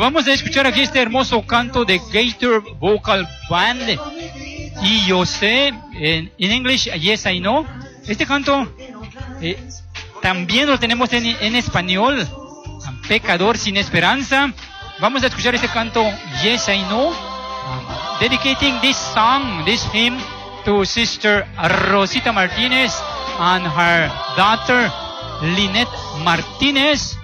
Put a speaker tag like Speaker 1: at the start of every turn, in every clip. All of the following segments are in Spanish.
Speaker 1: Vamos a escuchar aquí este hermoso canto de Gator Vocal Band. Y yo sé, en English, Yes I Know. Este canto también lo tenemos en español, Pecador sin esperanza. Vamos a escuchar este canto, Yes I Know, dedicating this song, this hymn, to Sister Rosita Martinez and her daughter, Lynette Martinez.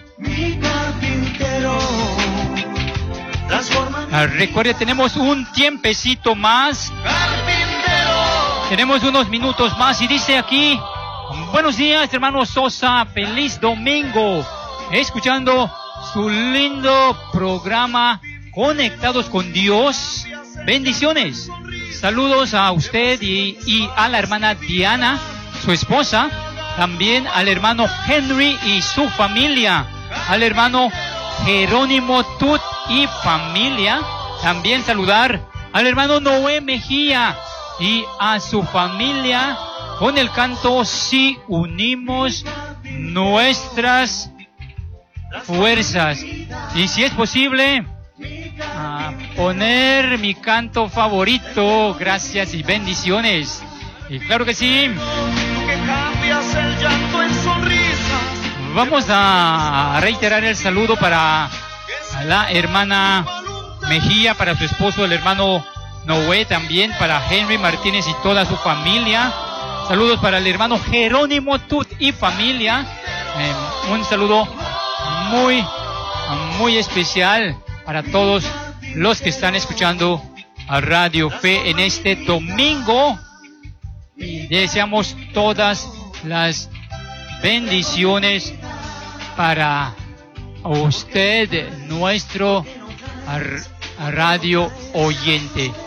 Speaker 1: Recuerde, tenemos un tiempecito más. Tenemos unos minutos más y dice aquí: buenos días, hermano Sosa, feliz domingo. Escuchando su lindo programa Conectados con Dios. Bendiciones. Saludos a usted y a la hermana Diana, su esposa. También al hermano Henry y su familia. Al hermano Jerónimo Tut y familia. También saludar al hermano Noé Mejía y a su familia con el canto Si unimos nuestras fuerzas. Y si es posible, poner mi canto favorito. Gracias y bendiciones. Y claro que sí. Vamos a reiterar el saludo para la hermana Mejía, para su esposo, el hermano Noé, también para Henry Martínez y toda su familia. Saludos para el hermano Jerónimo Tut y familia. Un saludo muy especial para todos los que están escuchando a Radio Fe en este domingo. Y deseamos todas las bendiciones para usted, nuestro radio oyente.